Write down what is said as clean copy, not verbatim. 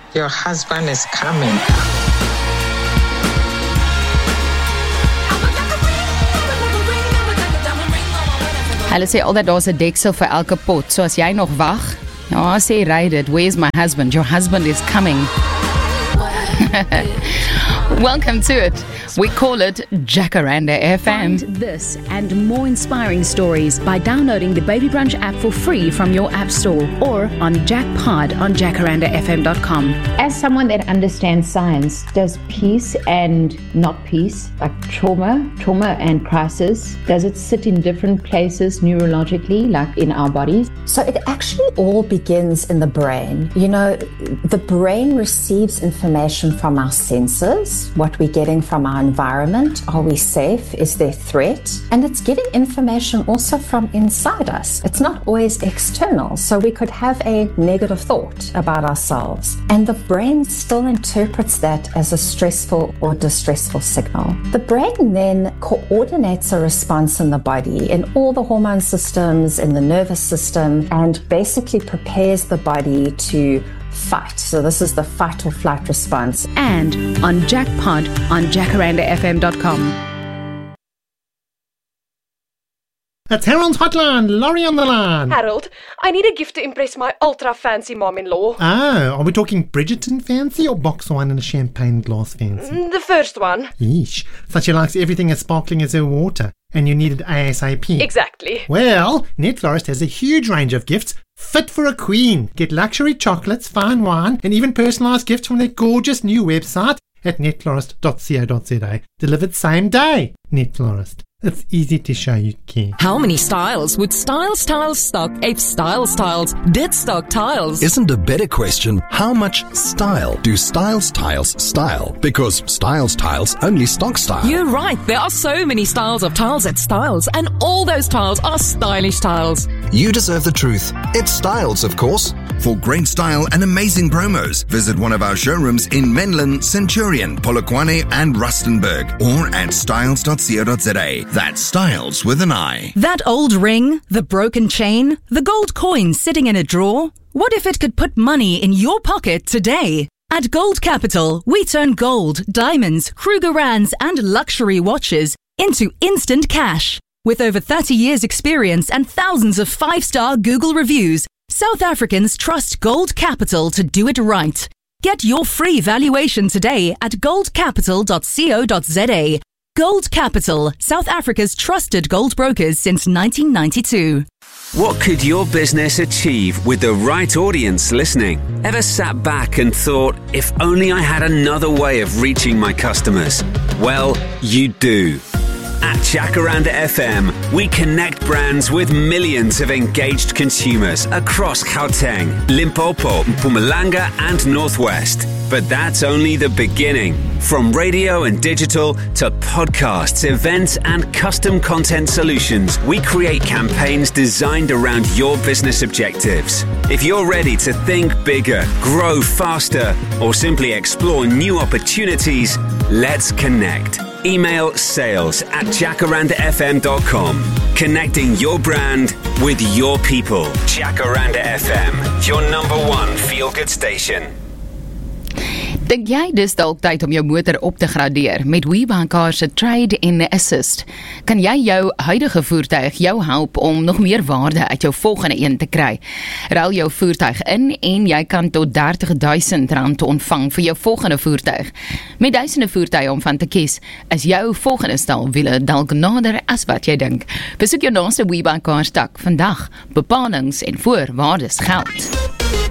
Your husband is coming. Hulle sê altyd daar's 'n deksel vir elke pot, so as jy nog wag, ja, sê ry dit, where's my husband? Your husband is coming. Welcome to it. We call it Jacaranda FM. Find this and more inspiring stories by downloading the Baby Brunch app for free from your app store or on Jackpod on jacarandafm.com. As someone that understands science, does peace and not peace, like trauma and crisis, does it sit in different places neurologically, like in our bodies? So it actually all begins in the brain. You know, the brain receives information from our senses, what we're getting from our environment. Are we safe? Is there threat? And it's getting information also from inside us. It's not always external. So we could have a negative thought about ourselves, and the brain still interprets that as a stressful or distressful signal. The brain then coordinates a response in the body, in all the hormone systems, in the nervous system, and basically prepares the body to fight. So this is the fight or flight response. And on Jackpod on jacarandafm.com. It's Harold's Hotline, Laurie on the line. Harold, I need a gift to impress my ultra-fancy mom-in-law. Oh, are we talking Bridgerton fancy or box wine and a champagne glass fancy? The first one. Yeesh, so she likes everything as sparkling as her water, and you need it ASAP. Exactly. Well, Netflorist has a huge range of gifts fit for a queen. Get luxury chocolates, fine wine, and even personalised gifts from their gorgeous new website at netflorist.co.za. Delivered same day. Netflorist. It's easy to show you care. How many styles would Style Styles stock if Style Styles did stock tiles? Isn't a better question, how much style do Style Styles style? Because Style Styles only stock style. You're right, there are so many styles of tiles at Styles, and all those tiles are stylish tiles. You deserve the truth. It's Styles, of course. For great style and amazing promos, visit one of our showrooms in Menlyn, Centurion, Polokwane and Rustenburg, or at styles.co.za. That's Styles with an I. That old ring, the broken chain, the gold coin sitting in a drawer. What if it could put money in your pocket today? At Gold Capital, we turn gold, diamonds, Krugerrands and luxury watches into instant cash. With over 30 years experience and thousands of 5-star Google reviews, South Africans trust Gold Capital to do it right. Get your free valuation today at goldcapital.co.za. Gold Capital, South Africa's trusted gold brokers since 1992. What could your business achieve with the right audience listening? Ever sat back and thought, if only I had another way of reaching my customers? Well, you do. At Jacaranda FM, we connect brands with millions of engaged consumers across Gauteng, Limpopo, Mpumalanga and Northwest. But that's only the beginning. From radio and digital to podcasts, events and custom content solutions, we create campaigns designed around your business objectives. If you're ready to think bigger, grow faster, or simply explore new opportunities, let's connect. Email sales@jacarandafm.com. Connecting your brand with your people. Jacaranda FM, your #1 feel-good station. Dink jy dis dalk tyd om jou motor op te gradeer met WeBuyCars se Trade and Assist? Kan jy jou huidige voertuig jou help om nog meer waarde uit jou volgende een te kry? Ruil jou voertuig in en jy kan tot R30,000 ontvang vir jou volgende voertuig. Met duisende voertuie om van te kies, is jou volgende stal wiele dalk nader as wat jy dink. Besoek jou naaste WeBuyCars tak vandag. Bepalings en voorwaardes geld.